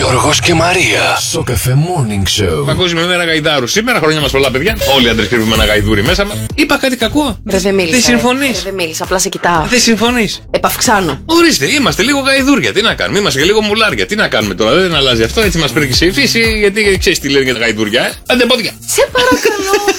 Γιώργος και Μαρία. Σοκαφέ Morning Show. Παγκόσμια ημέρα γαϊδάρου. Σήμερα χρόνια μας πολλά, παιδιά. Όλοι οι άντρες κρύβουμε ένα γαϊδούρι μέσα μας. Είπα κάτι κακό. Δεν μίλησα. Δεν συμφωνείς. Δεν μίλησα, απλά σε κοιτάω. Δεν συμφωνείς. Επαυξάνω. Ορίστε, είμαστε λίγο γαϊδούρια. Τι να κάνουμε, είμαστε και λίγο μουλάρια. Τι να κάνουμε τώρα, δεν αλλάζει αυτό. Έτσι μας πήρε η φύση, γιατί ξέρεις τι λένε για τα γαϊδούρια, Άντε πόδια. Σε παρακαλώ.